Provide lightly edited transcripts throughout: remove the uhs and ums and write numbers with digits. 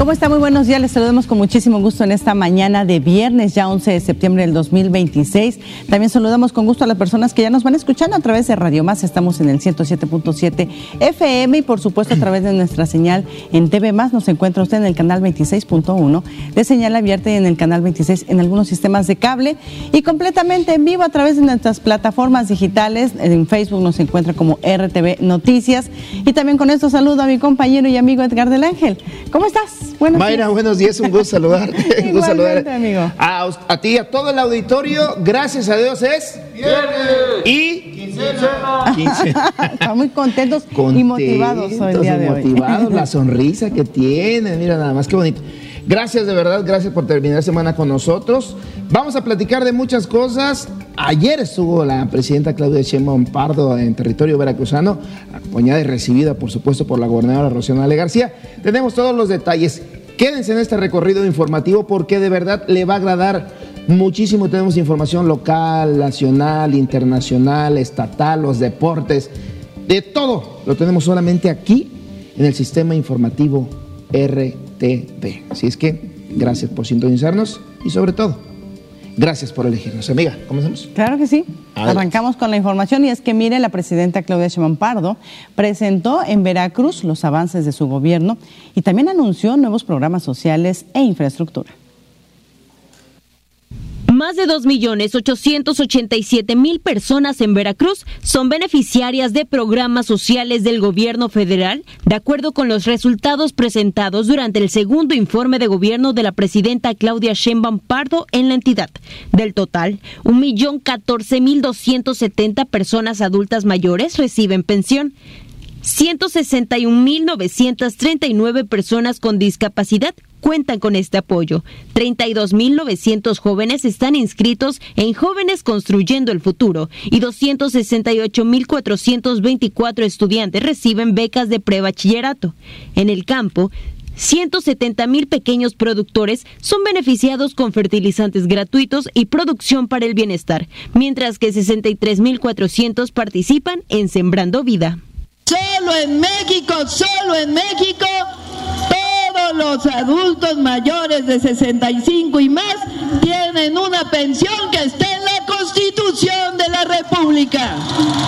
¿Cómo está? Muy buenos días, les saludamos con muchísimo gusto en esta mañana de viernes, ya 11 de septiembre del 2026. También saludamos con gusto a las personas que ya nos van escuchando a través de Radio Más, estamos en el 107.7 FM y por supuesto a través de nuestra señal en TV Más, nos encuentra usted en el canal 26.1 de señal abierta y en el canal 26 en algunos sistemas de cable y completamente en vivo a través de nuestras plataformas digitales. En Facebook nos encuentra como RTV Noticias y también con esto saludo a mi compañero y amigo Edgar del Ángel. ¿Cómo estás? Mayra, buenos días, un gusto saludarte. Igualmente, amigo. A ti y a todo el auditorio, gracias a Dios es viernes y quincena. Están muy contentos y motivados hoy el día de hoy. Motivados, la sonrisa que tienen, mira nada más, qué bonito. Gracias de verdad, gracias por terminar la semana con nosotros. Vamos a platicar de muchas cosas. Ayer estuvo la presidenta Claudia Sheinbaum Pardo en territorio veracruzano, acompañada y recibida, por supuesto, por la gobernadora Rocío Nale García. Tenemos todos los detalles. Quédense en este recorrido informativo porque de verdad le va a agradar muchísimo. Tenemos información local, nacional, internacional, estatal, los deportes, de todo. Lo tenemos solamente aquí en el sistema informativo RTV. Así es que gracias por sintonizarnos y sobre todo, gracias por elegirnos. Amiga, ¿comenzamos? Claro que sí. Adelante. Arrancamos con la información y es que mire, la presidenta Claudia Sheinbaum Pardo presentó en Veracruz los avances de su gobierno y también anunció nuevos programas sociales e infraestructura. Más de 2.887.000 personas en Veracruz son beneficiarias de programas sociales del gobierno federal, de acuerdo con los resultados presentados durante el segundo informe de gobierno de la presidenta Claudia Sheinbaum Pardo en la entidad. Del total, 1.014.270 personas adultas mayores reciben pensión. 161.939 personas con discapacidad cuentan con este apoyo. 32.900 jóvenes están inscritos en Jóvenes Construyendo el Futuro y 268.424 estudiantes reciben becas de prebachillerato. En el campo, 170.000 pequeños productores son beneficiados con fertilizantes gratuitos y producción para el bienestar, mientras que 63.400 participan en Sembrando Vida. Solo en México, todos los adultos mayores de 65 y más tienen una pensión que está en la Constitución de la República.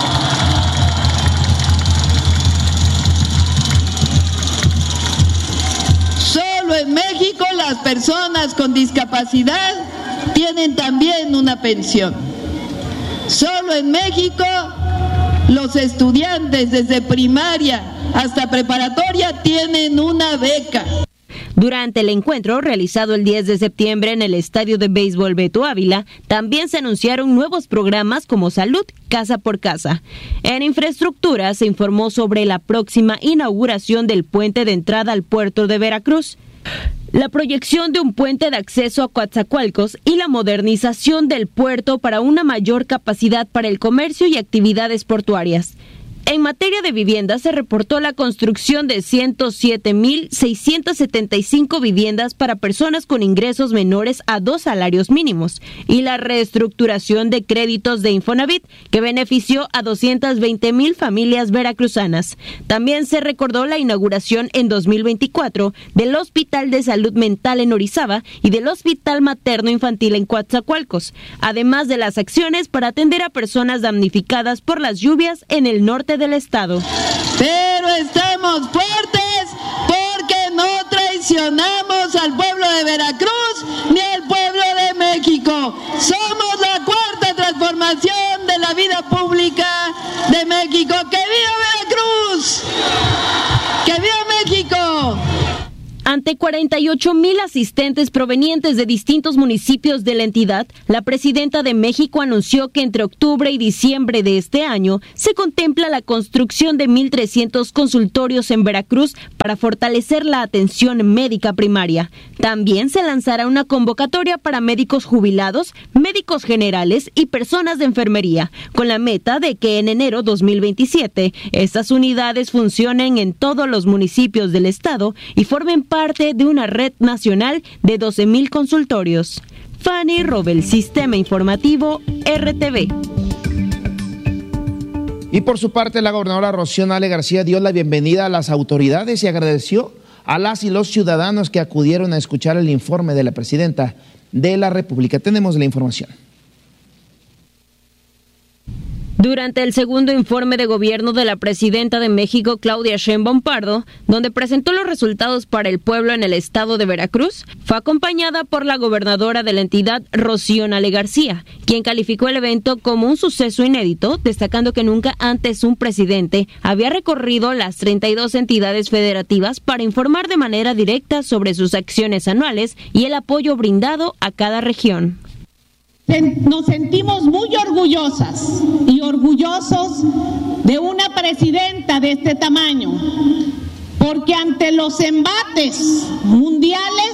Solo en México las personas con discapacidad tienen también una pensión. Solo en México los estudiantes desde primaria hasta preparatoria tienen una beca. Durante el encuentro realizado el 10 de septiembre en el Estadio de Béisbol Beto Ávila, también se anunciaron nuevos programas como Salud Casa por Casa. En infraestructura se informó sobre la próxima inauguración del puente de entrada al puerto de Veracruz, la proyección de un puente de acceso a Coatzacoalcos y la modernización del puerto para una mayor capacidad para el comercio y actividades portuarias. En materia de vivienda, se reportó la construcción de 107.675 viviendas para personas con ingresos menores a 2 salarios mínimos y la reestructuración de créditos de Infonavit, que benefició a 220.000 familias veracruzanas. También se recordó la inauguración en 2024 del Hospital de Salud Mental en Orizaba y del Hospital Materno Infantil en Coatzacoalcos, además de las acciones para atender a personas damnificadas por las lluvias en el norte del estado. Pero estamos fuertes porque no traicionamos al pueblo de Veracruz ni al pueblo de México. Somos la cuarta transformación de la vida pública de México. ¡Que viva Veracruz! ¡Que viva México! Ante 48,000 asistentes provenientes de distintos municipios de la entidad, la presidenta de México anunció que entre octubre y diciembre de este año se contempla la construcción de 1,300 consultorios en Veracruz para fortalecer la atención médica primaria. También se lanzará una convocatoria para médicos jubilados, médicos generales y personas de enfermería, con la meta de que en enero 2027 estas unidades funcionen en todos los municipios del estado y formen parte de una red nacional de 12,000 consultorios. Fanny Robel, Sistema Informativo RTV. Y por su parte, la gobernadora Rocío Nale García dio la bienvenida a las autoridades y agradeció a las y los ciudadanos que acudieron a escuchar el informe de la presidenta de la República. Tenemos la información. Durante el segundo informe de gobierno de la presidenta de México, Claudia Sheinbaum Pardo, donde presentó los resultados para el pueblo en el estado de Veracruz, fue acompañada por la gobernadora de la entidad, Rocío Nale García, quien calificó el evento como un suceso inédito, destacando que nunca antes un presidente había recorrido las 32 entidades federativas para informar de manera directa sobre sus acciones anuales y el apoyo brindado a cada región. Nos sentimos muy orgullosas y orgullosos de una presidenta de este tamaño, porque ante los embates mundiales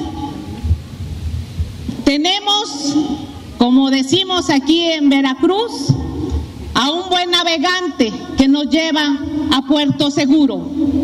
tenemos, como decimos aquí en Veracruz, a un buen navegante que nos lleva a puerto seguro,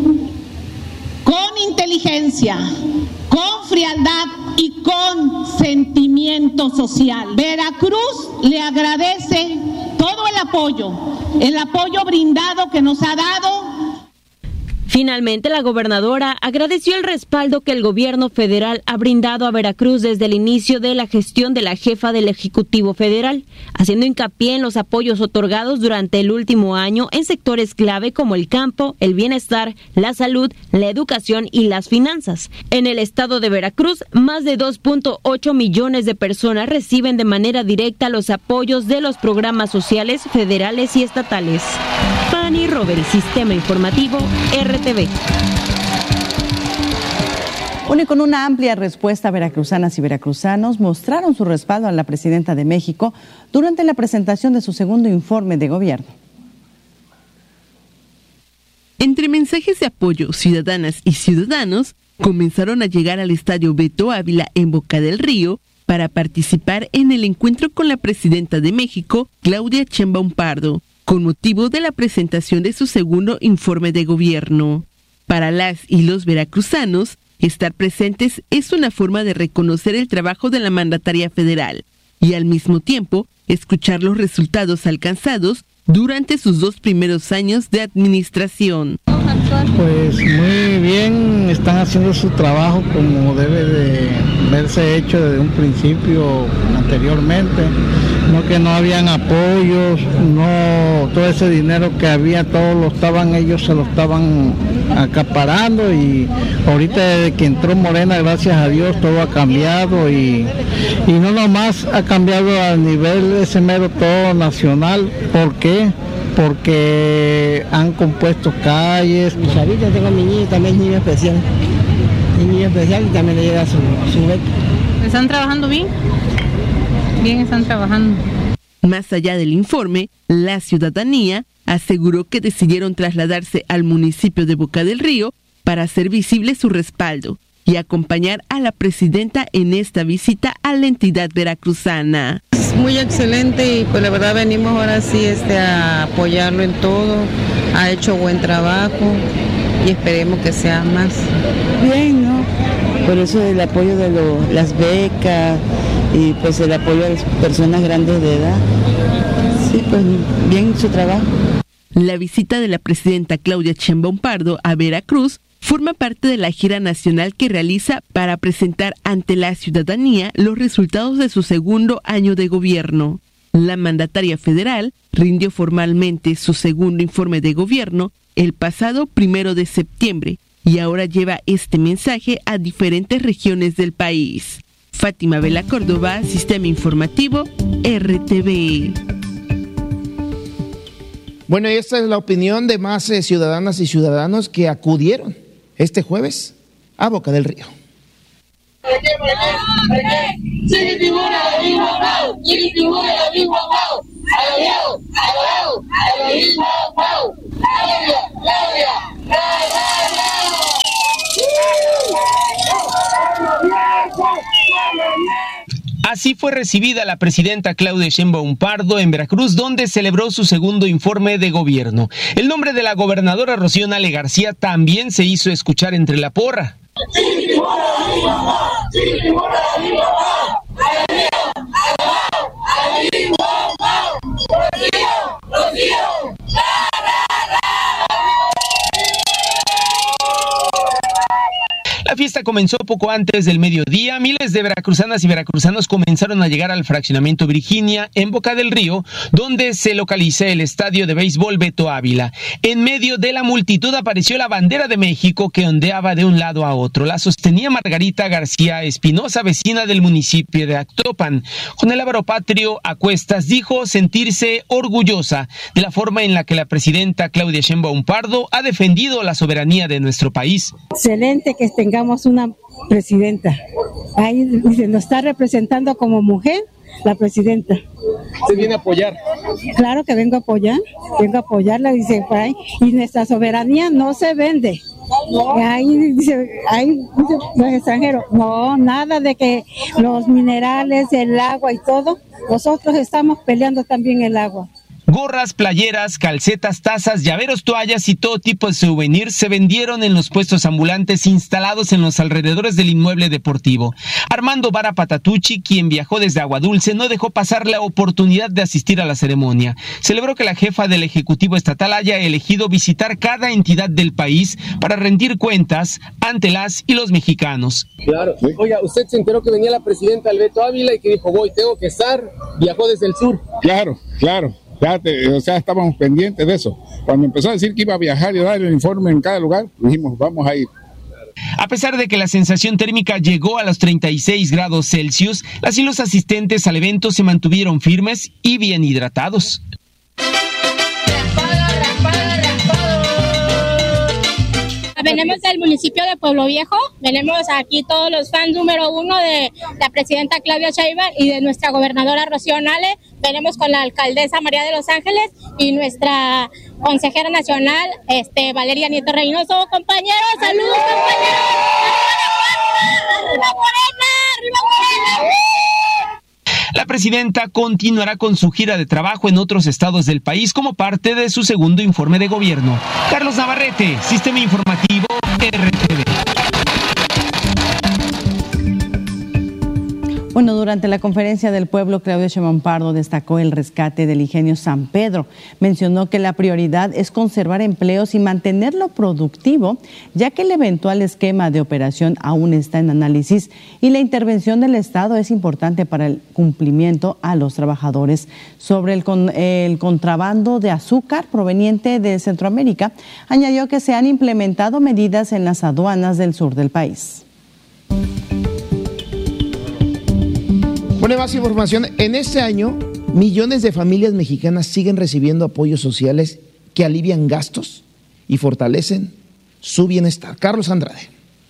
con inteligencia, con frialdad y con sentimiento social. Veracruz le agradece todo el apoyo brindado que nos ha dado. Finalmente, la gobernadora agradeció el respaldo que el gobierno federal ha brindado a Veracruz desde el inicio de la gestión de la jefa del Ejecutivo Federal, haciendo hincapié en los apoyos otorgados durante el último año en sectores clave como el campo, el bienestar, la salud, la educación y las finanzas. En el estado de Veracruz, más de 2.8 millones de personas reciben de manera directa los apoyos de los programas sociales federales y estatales. Fanny Robert, Sistema Informativo, RTV. Bueno, y con una amplia respuesta, veracruzanas y veracruzanos mostraron su respaldo a la presidenta de México durante la presentación de su segundo informe de gobierno. Entre mensajes de apoyo, ciudadanas y ciudadanos comenzaron a llegar al Estadio Beto Ávila en Boca del Río para participar en el encuentro con la presidenta de México, Claudia Sheinbaum Pardo, con motivo de la presentación de su segundo informe de gobierno. Para las y los veracruzanos, estar presentes es una forma de reconocer el trabajo de la mandataria federal y al mismo tiempo escuchar los resultados alcanzados durante sus 2 primeros años de administración. Pues muy bien, están haciendo su trabajo como debe de verse hecho desde un principio anteriormente, no que no habían apoyos, no todo ese dinero que había, ellos se lo estaban acaparando y ahorita desde que entró Morena, gracias a Dios, todo ha cambiado y no nomás ha cambiado a nivel ese mero todo nacional. ¿Por qué? Porque han compuesto calles. Pues ahorita tengo a mi niño, también es niño especial y también le llega su beca. ¿Están trabajando bien? Bien, están trabajando. Más allá del informe, la ciudadanía aseguró que decidieron trasladarse al municipio de Boca del Río para hacer visible su respaldo y acompañar a la presidenta en esta visita a la entidad veracruzana. Es muy excelente y pues la verdad venimos ahora sí a apoyarlo en todo, ha hecho buen trabajo y esperemos que sea más. Bien, ¿no? Por eso el apoyo de las becas y pues el apoyo a las personas grandes de edad. Sí, pues bien su trabajo. La visita de la presidenta Claudia Sheinbaum Pardo a Veracruz forma parte de la gira nacional que realiza para presentar ante la ciudadanía los resultados de su segundo año de gobierno. La mandataria federal rindió formalmente su segundo informe de gobierno el pasado 1 de septiembre y ahora lleva este mensaje a diferentes regiones del país. Fátima Vela Córdoba, Sistema Informativo, RTV. Bueno, y esta es la opinión de más ciudadanas y ciudadanos que acudieron este jueves a Boca del Río. Así fue recibida la presidenta Claudia Sheinbaum Pardo en Veracruz, donde celebró su segundo informe de gobierno. El nombre de la gobernadora Rocío Nale García también se hizo escuchar entre la porra. La fiesta comenzó poco antes del mediodía. Miles de veracruzanas y veracruzanos comenzaron a llegar al fraccionamiento Virginia en Boca del Río, donde se localiza el estadio de béisbol Beto Ávila. En medio de la multitud apareció la bandera de México que ondeaba de un lado a otro. La sostenía Margarita García Espinosa, vecina del municipio de Actopan. Con el ábaro patrio a cuestas, dijo sentirse orgullosa de la forma en la que la presidenta Claudia Sheinbaum Pardo ha defendido la soberanía de nuestro país. Excelente que tengamos una presidenta. Ahí nos está representando como mujer la presidenta. ¿Se viene a apoyar? Claro que vengo a apoyarla, dice por ahí, y nuestra soberanía no se vende. Ahí dice los extranjeros, no, nada de que los minerales, el agua y todo, nosotros estamos peleando también el agua. Gorras, playeras, calcetas, tazas, llaveros, toallas y todo tipo de souvenirs se vendieron en los puestos ambulantes instalados en los alrededores del inmueble deportivo. Armando Vara Patatucci, quien viajó desde Aguadulce, no dejó pasar la oportunidad de asistir a la ceremonia. Celebró que la jefa del Ejecutivo Estatal haya elegido visitar cada entidad del país para rendir cuentas ante las y los mexicanos. Claro. Oiga, usted se enteró que venía la presidenta del Beto Ávila y que dijo, tengo que estar, viajó desde el sur. Claro. Estábamos pendientes de eso. Cuando empezó a decir que iba a viajar y dar el informe en cada lugar, dijimos, vamos a ir. A pesar de que la sensación térmica llegó a los 36 grados Celsius, las y los asistentes al evento se mantuvieron firmes y bien hidratados. Venimos del municipio de Pueblo Viejo, venimos aquí todos los fans número 1 de la presidenta Claudia Sheinbaum y de nuestra gobernadora Rocío Nale, venimos con la alcaldesa María de los Ángeles y nuestra consejera nacional Valeria Nieto Reynoso. Compañeros, saludos compañeros. ¡Arriba Morena! ¡Arriba Morena! La presidenta continuará con su gira de trabajo en otros estados del país como parte de su segundo informe de gobierno. Carlos Navarrete, Sistema Informativo RTV. Bueno, durante la conferencia del pueblo, Claudia Sheinbaum Pardo destacó el rescate del ingenio San Pedro. Mencionó que la prioridad es conservar empleos y mantenerlo productivo, ya que el eventual esquema de operación aún está en análisis y la intervención del Estado es importante para el cumplimiento a los trabajadores. Sobre el contrabando de azúcar proveniente de Centroamérica, añadió que se han implementado medidas en las aduanas del sur del país. Bueno, más información. En este año, millones de familias mexicanas siguen recibiendo apoyos sociales que alivian gastos y fortalecen su bienestar. Carlos Andrade.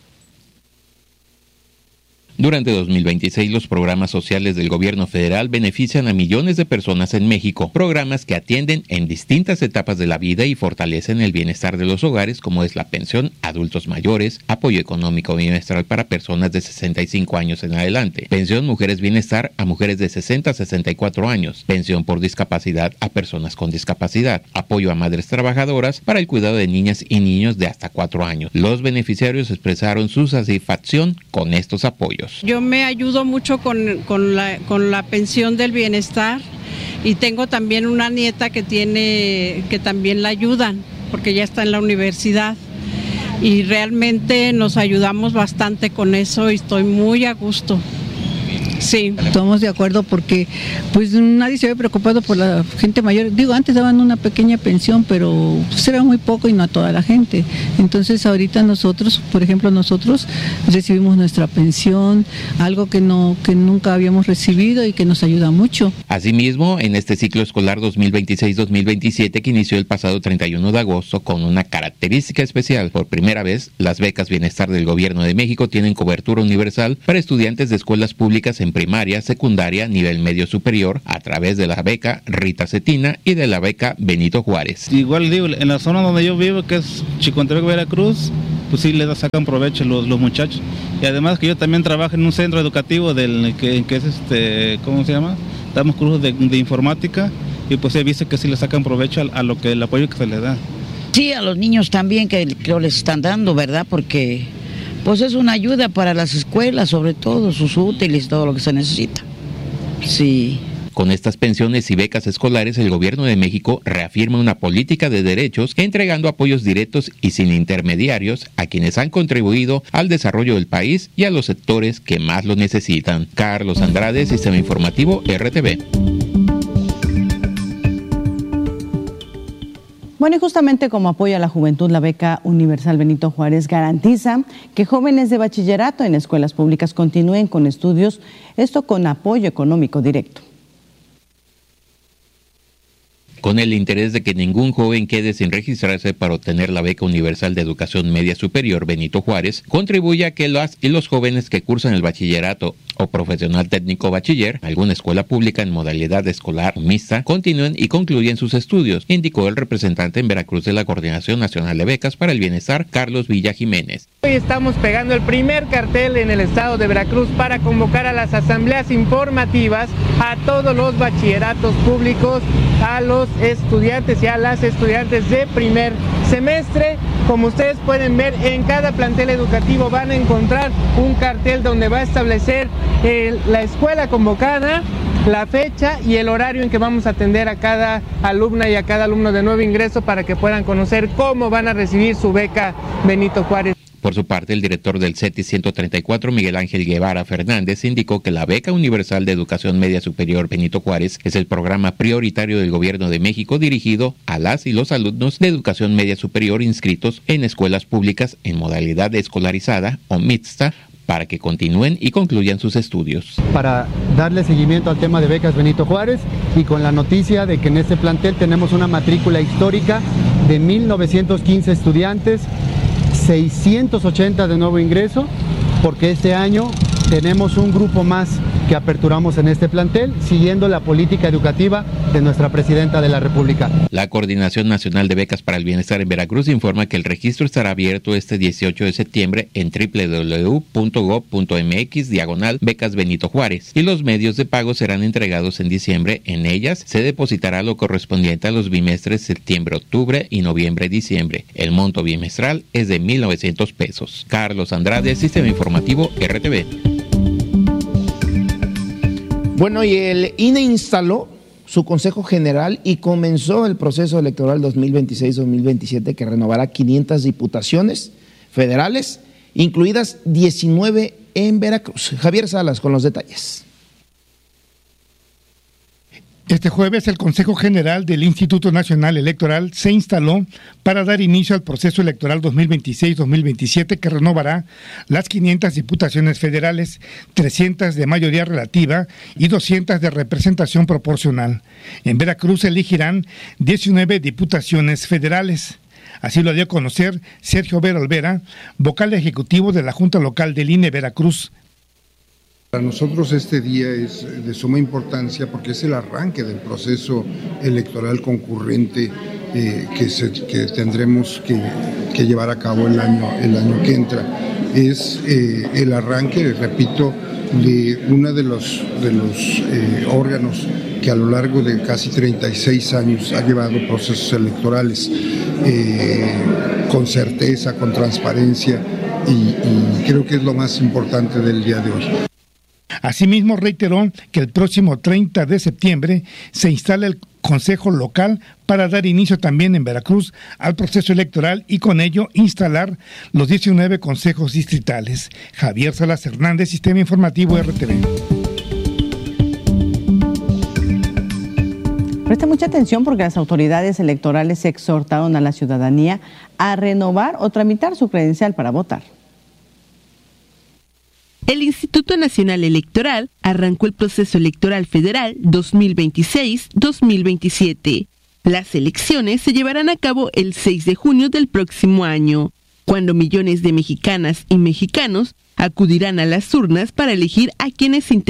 Durante 2026, los programas sociales del gobierno federal benefician a millones de personas en México, programas que atienden en distintas etapas de la vida y fortalecen el bienestar de los hogares, como es la pensión a adultos mayores, apoyo económico bimestral para personas de 65 años en adelante, pensión Mujeres Bienestar a mujeres de 60 a 64 años, pensión por discapacidad a personas con discapacidad, apoyo a madres trabajadoras para el cuidado de niñas y niños de hasta 4 años. Los beneficiarios expresaron su satisfacción con estos apoyos. Yo me ayudo mucho con la pensión del bienestar y tengo también una nieta que también la ayudan porque ya está en la universidad y realmente nos ayudamos bastante con eso y estoy muy a gusto. Sí. Estamos de acuerdo porque pues nadie se ve preocupado por la gente mayor. Digo, antes daban una pequeña pensión, pero pues era muy poco y no a toda la gente. Entonces ahorita nosotros, por ejemplo, recibimos nuestra pensión, algo que nunca habíamos recibido y que nos ayuda mucho. Asimismo, en este ciclo escolar 2026-2027 que inició el pasado 31 de agosto con una característica especial, por primera vez, las becas Bienestar del Gobierno de México tienen cobertura universal para estudiantes de escuelas públicas en primaria, secundaria, nivel medio superior, a través de la beca Rita Cetina y de la beca Benito Juárez. Igual digo, en la zona donde yo vivo, que es Chicontepec, Veracruz, pues sí le sacan provecho los muchachos. Y además que yo también trabajo en un centro educativo que es ¿cómo se llama? Damos cursos de informática y pues he visto que sí le sacan provecho a lo que el apoyo que se le da. Sí, a los niños también que les están dando, ¿verdad? Porque pues es una ayuda para las escuelas, sobre todo sus útiles, todo lo que se necesita. Sí. Con estas pensiones y becas escolares, el gobierno de México reafirma una política de derechos, entregando apoyos directos y sin intermediarios a quienes han contribuido al desarrollo del país y a los sectores que más lo necesitan. Carlos Andrade, Sistema Informativo RTV. Bueno, y justamente como apoyo a la juventud, la beca Universal Benito Juárez garantiza que jóvenes de bachillerato en escuelas públicas continúen con estudios, esto con apoyo económico directo. Con el interés de que ningún joven quede sin registrarse para obtener la beca universal de educación media superior Benito Juárez, contribuye a que las y los jóvenes que cursan el bachillerato o profesional técnico bachiller, alguna escuela pública en modalidad escolar mixta, continúen y concluyen sus estudios, indicó el representante en Veracruz de la Coordinación Nacional de Becas para el Bienestar, Carlos Villa Jiménez. Hoy estamos pegando el primer cartel en el estado de Veracruz para convocar a las asambleas informativas a todos los bachilleratos públicos, a los estudiantes y a las estudiantes de primer semestre. Como ustedes pueden ver, en cada plantel educativo van a encontrar un cartel donde va a establecer la escuela convocada, la fecha y el horario en que vamos a atender a cada alumna y a cada alumno de nuevo ingreso para que puedan conocer cómo van a recibir su beca Benito Juárez. Por su parte, el director del CETI 134, Miguel Ángel Guevara Fernández, indicó que la Beca Universal de Educación Media Superior Benito Juárez es el programa prioritario del Gobierno de México dirigido a las y los alumnos de educación media superior inscritos en escuelas públicas en modalidad escolarizada o mixta, para que continúen y concluyan sus estudios. Para darle seguimiento al tema de becas Benito Juárez y con la noticia de que en este plantel tenemos una matrícula histórica de 1,915 estudiantes, 680 de nuevo ingreso, porque este año tenemos un grupo más que aperturamos en este plantel, siguiendo la política educativa de nuestra Presidenta de la República. La Coordinación Nacional de Becas para el Bienestar en Veracruz informa que el registro estará abierto este 18 de septiembre en www.gov.mx/becas Benito Juárez y los medios de pago serán entregados en diciembre. En ellas se depositará lo correspondiente a los bimestres septiembre, octubre y noviembre-diciembre. El monto bimestral es de 1,900 pesos. Carlos Andrade, Sistema Informativo RTV. Bueno, y el INE instaló su Consejo General y comenzó el proceso electoral 2026-2027 que renovará 500 diputaciones federales, incluidas 19 en Veracruz. Javier Salas con los detalles. Este jueves el Consejo General del Instituto Nacional Electoral se instaló para dar inicio al proceso electoral 2026-2027 que renovará las 500 diputaciones federales, 300 de mayoría relativa y 200 de representación proporcional. En Veracruz se elegirán 19 diputaciones federales. Así lo dio a conocer Sergio Vera Olvera, vocal ejecutivo de la Junta Local del INE Veracruz. Para nosotros este día es de suma importancia porque es el arranque del proceso electoral concurrente que tendremos que llevar a cabo el año que entra. Es el arranque, repito, de uno de los órganos que a lo largo de casi 36 años ha llevado procesos electorales con certeza, con transparencia y creo que es lo más importante del día de hoy. Asimismo, reiteró que el próximo 30 de septiembre se instala el Consejo Local para dar inicio también en Veracruz al proceso electoral y con ello instalar los 19 consejos distritales. Javier Salas Hernández, Sistema Informativo RTV. Presta mucha atención porque las autoridades electorales exhortaron a la ciudadanía a renovar o tramitar su credencial para votar. El Instituto Nacional Electoral arrancó el proceso electoral federal 2026-2027. Las elecciones se llevarán a cabo el 6 de junio del próximo año, cuando millones de mexicanas y mexicanos acudirán a las urnas para elegir a quienes integran